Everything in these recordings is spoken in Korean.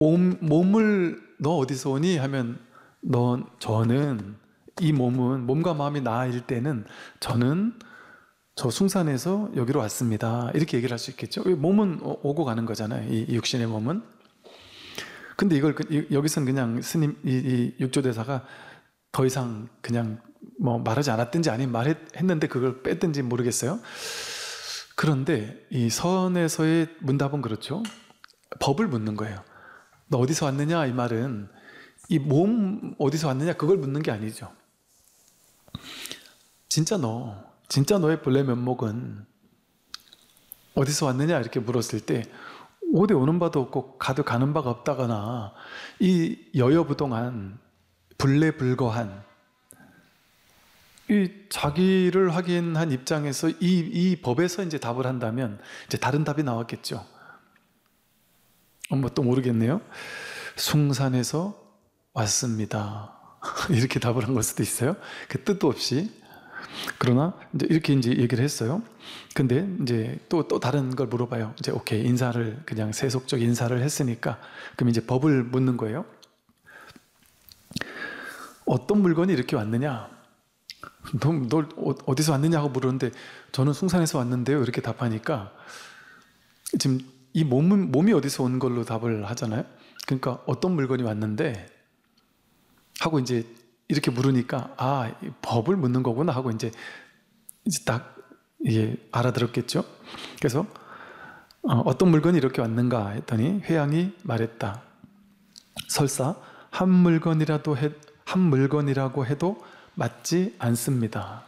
몸을 너 어디서 오니? 하면 저는 이 몸과 마음이 나일 때는 저는 저 숭산에서 여기로 왔습니다. 이렇게 얘기를 할 수 있겠죠. 몸은 오고 가는 거잖아요. 이 육신의 몸은. 근데 이걸 여기서는 그냥 스님 이 육조대사가 더 이상 그냥 뭐 말하지 않았든지 아니면 말했는데 그걸 뺐든지 모르겠어요. 그런데 이 선에서의 문답은 그렇죠. 법을 묻는 거예요. 너 어디서 왔느냐? 이 말은 이 몸 어디서 왔느냐? 그걸 묻는 게 아니죠. 진짜 너의 본래 면목은 어디서 왔느냐? 이렇게 물었을 때 오대 오는 바도 없고 가는 바가 없다거나 이 여여부동한 불례불거한 이 자기를 확인한 입장에서 이 법에서 이제 답을 한다면 이제 다른 답이 나왔겠죠. 뭐 또 모르겠네요. 숭산에서 왔습니다. 이렇게 답을 한 걸 수도 있어요. 그 뜻도 없이. 그러나 이제 얘기를 했어요. 근데 이제 또 다른 걸 물어봐요. 이제 오케이, 인사를 그냥 세속적 인사를 했으니까 그럼 이제 법을 묻는 거예요. 어떤 물건이 이렇게 왔느냐? 너 어디서 왔느냐고 물었는데 저는 숭산에서 왔는데요. 이렇게 답하니까 지금 이 몸이 어디서 온 걸로 답을 하잖아요. 그러니까 어떤 물건이 왔는데 하고 이제 이렇게 물으니까 이 법을 묻는 거구나 하고 이제 딱 알아들었겠죠. 그래서 어떤 물건이 이렇게 왔는가 했더니 회양이 말했다. 설사 한 물건이라고 해도 맞지 않습니다.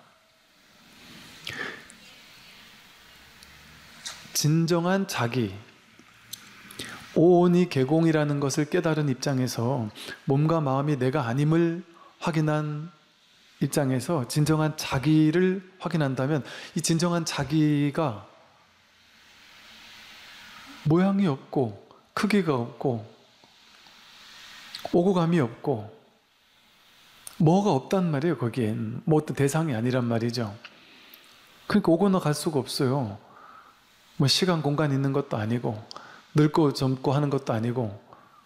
진정한 자기, 오온이 개공이라는 것을 깨달은 입장에서 몸과 마음이 내가 아님을 확인한 입장에서 진정한 자기를 확인한다면 이 진정한 자기가 모양이 없고 크기가 없고 오고 감이 없고 뭐가 없단 말이에요. 거기엔 뭐 어떤 대상이 아니란 말이죠. 그러니까 오거나 갈 수가 없어요. 뭐 시간 공간 있는 것도 아니고 늙고 젊고 하는 것도 아니고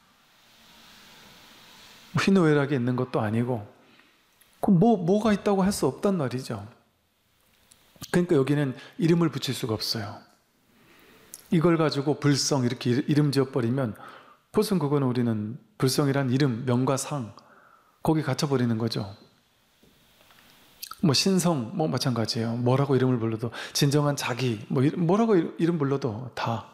희노애락이 있는 것도 아니고 그럼 뭐가 있다고 할 수 없단 말이죠. 그러니까 여기는 이름을 붙일 수가 없어요. 이걸 가지고 불성 이렇게 이름 지어버리면 벌써 그거는 우리는 불성이란 이름, 명과 상 거기 갇혀버리는 거죠. 뭐 신성 뭐 마찬가지예요. 뭐라고 이름을 불러도 진정한 자기 뭐라고 이름 불러도 다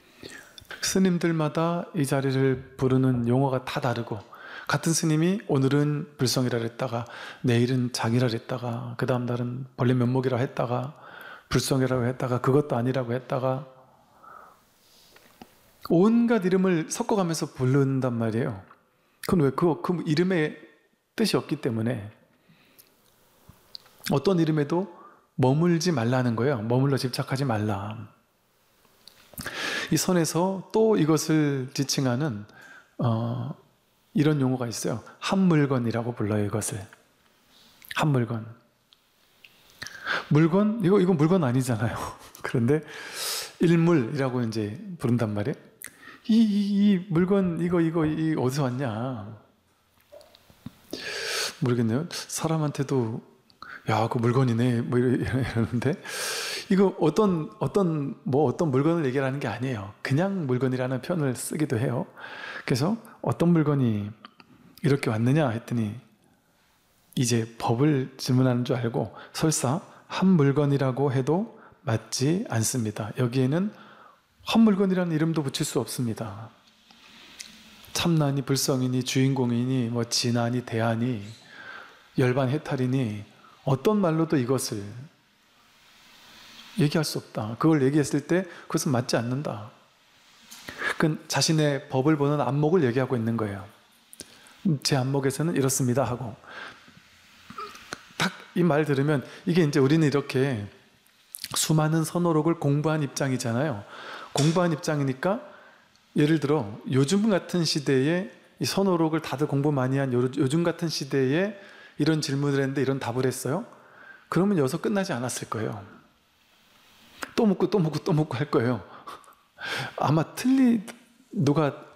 스님들마다 이 자리를 부르는 용어가 다 다르고 같은 스님이 오늘은 불성이라 했다가 내일은 자기라 했다가 그 다음 날은 본래 면목이라 했다가 불성이라고 했다가 그것도 아니라고 했다가 온갖 이름을 섞어가면서 부른단 말이에요. 그건 왜? 그 이름에 뜻이 없기 때문에 어떤 이름에도 머물지 말라는 거예요. 머물러 집착하지 말라. 이 선에서 또 이것을 지칭하는 이런 용어가 있어요. 한물건이라고 불러요. 이것을 한물건. 물건? 이거 물건 아니잖아요. 그런데 일물이라고 이제 부른단 말이에요. 이 물건 이거 어디서 왔냐? 모르겠네요. 사람한테도 야, 그 물건이네 뭐 이러는데 이거 어떤 물건을 얘기하는 게 아니에요. 그냥 물건이라는 표현을 쓰기도 해요. 그래서 어떤 물건이 이렇게 왔느냐 했더니 이제 법을 질문하는 줄 알고 설사 한 물건이라고 해도 맞지 않습니다. 여기에는 한 물건이라는 이름도 붙일 수 없습니다. 참나니 불성이니 주인공이니 뭐 진하니 대하니 열반 해탈이니 어떤 말로도 이것을 얘기할 수 없다. 그걸 얘기했을 때 그것은 맞지 않는다. 그건 자신의 법을 보는 안목을 얘기하고 있는 거예요. 제 안목에서는 이렇습니다 하고 딱 이 말 들으면 이게 이제 우리는 이렇게 수많은 선어록을 공부한 입장이잖아요. 공부한 입장이니까 예를 들어 요즘 같은 시대에 이 선어록을 다들 공부 많이 한 요즘 같은 시대에 이런 질문을 했는데 이런 답을 했어요. 그러면 여기서 끝나지 않았을 거예요. 또 묻고 또 묻고 또 묻고 할 거예요. 아마 누가